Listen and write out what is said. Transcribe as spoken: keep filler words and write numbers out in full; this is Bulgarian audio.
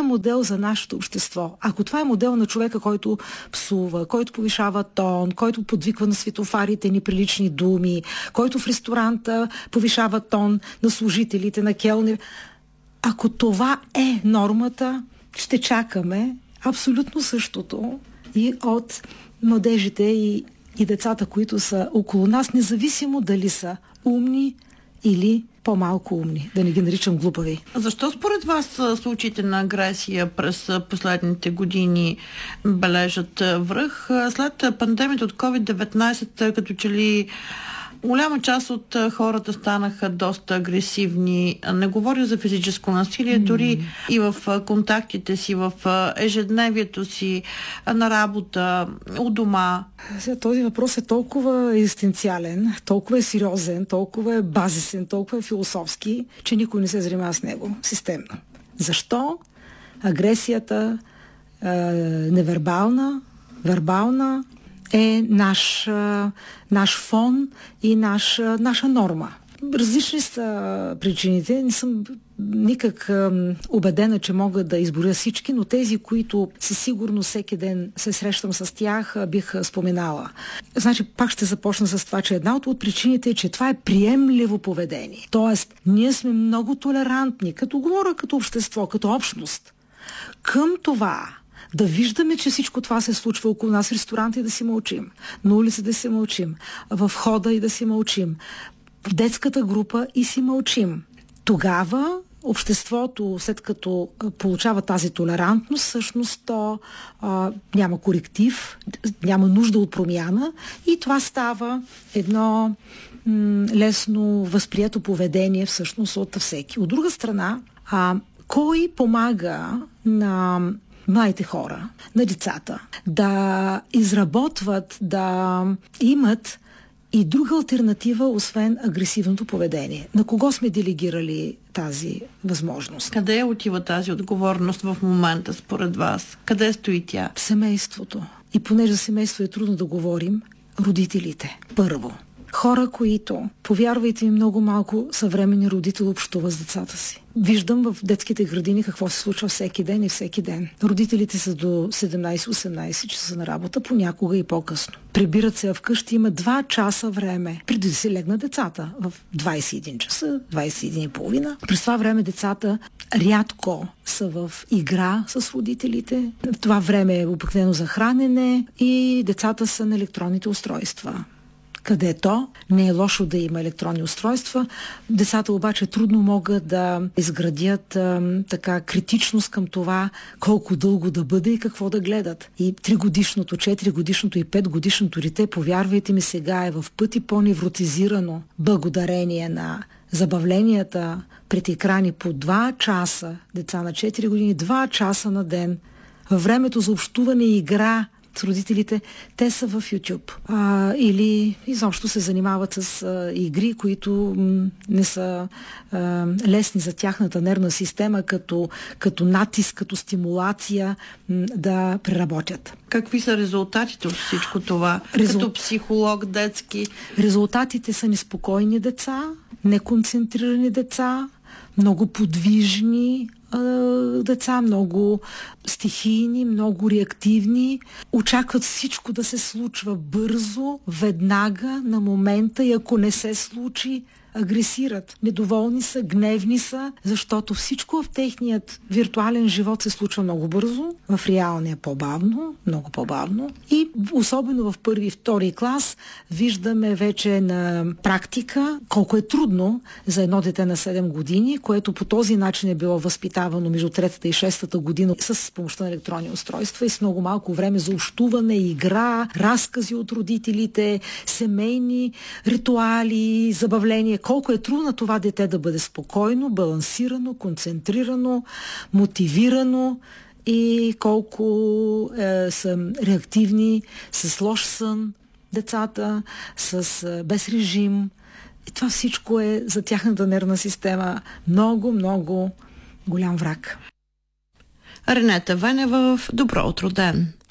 е модел за нашето общество, ако това е модел на човека, който псува, който повишава тон, който подвиква на светофарите неприлични думи, който в ресторанта повишава тон на служителите, на келнер, ако това е нормата, ще чакаме абсолютно същото и от младежите и, и децата, които са около нас, независимо дали са умни или по-малко умни, да не ги наричам глупави. Защо според вас случаите на агресия през последните години бележат връх? След пандемията от ковид деветнайсет, като че ли голяма част от хората станаха доста агресивни. Не говоря за физическо насилие, mm. дори и в контактите си, в ежедневието си, на работа, у дома. Сега, този въпрос е толкова екзистенциален, толкова е сериозен, толкова е базисен, толкова е философски, че никой не се занимава с него системно. Защо агресията е невербална, вербална, е наш, наш фон и наш, наша норма. Различни са причините. Не съм никак убедена, че мога да изборя всички, но тези, които със сигурност всеки ден се срещам с тях, бих споменала. Значи, пак ще започна с това, че една от причините е, че това е приемливо поведение. Тоест, ние сме много толерантни, като говоря като общество, като общност. Към това да виждаме, че всичко това се случва около нас в ресторанта и да си мълчим, на улица да си мълчим, в хода и да си мълчим, в детската група и си мълчим. Тогава обществото, след като получава тази толерантност, всъщност то а, няма коректив, няма нужда от промяна и това става едно м- лесно възприето поведение всъщност от всеки. От друга страна, а, кой помага на младите хора, на децата, да изработват, да имат и друга алтернатива, освен агресивното поведение? На кого сме делегирали тази възможност? Къде отива тази отговорност в момента, според вас? Къде стои тя? В семейството. И понеже за семейство е трудно да говорим, родителите. Първо. Хора, които, повярвайте ми, много малко съвременни родители общуват с децата си. Виждам в детските градини какво се случва всеки ден и всеки ден. Родителите са до седемнайсет-осемнайсет часа на работа, понякога и по-късно. Прибират се вкъщи, има два часа време, преди да се легнат децата в двайсет и един часа, двайсет и един и половина. През това време децата рядко са в игра с родителите. Това време е обикновено за хранене и децата са на електронните устройства. Където не е лошо да има електронни устройства. Децата обаче трудно могат да изградят а, така критичност към това колко дълго да бъде и какво да гледат. И тригодишното, четиригодишното и петгодишното дете, повярвайте ми, сега е в пъти по-невротизирано благодарение на забавленията пред екрани по два часа. Деца на четири години, два часа на ден. Във времето за общуване и игра с родителите, те са в YouTube. А, или изобщо се занимават с а, игри, които м, не са а, лесни за тяхната нервна система, като, като натиск, като стимулация м, да преработят. Какви са резултатите от всичко това? Резул... Като психолог детски? Резултатите са неспокойни деца, неконцентрирани деца, много подвижни деца, много стихийни, много реактивни, очакват всичко да се случва бързо, веднага, на момента, и ако не се случи, агресират. Недоволни са, гневни са, защото всичко в техният виртуален живот се случва много бързо, в реалния по-бавно, много по-бавно. И особено в първи и втори клас виждаме вече на практика колко е трудно за едно дете на седем години, което по този начин е било възпитавано между третата и шестата година с помощта на електронни устройства и с много малко време за общуване, игра, разкази от родителите, семейни ритуали, забавления. Колко е трудно това дете да бъде спокойно, балансирано, концентрирано, мотивирано и колко е, са реактивни, с лош сън децата, с, е, без режим. И това всичко е за тяхната нервна система много, много голям враг. Ренета Венева в Добро утро ден.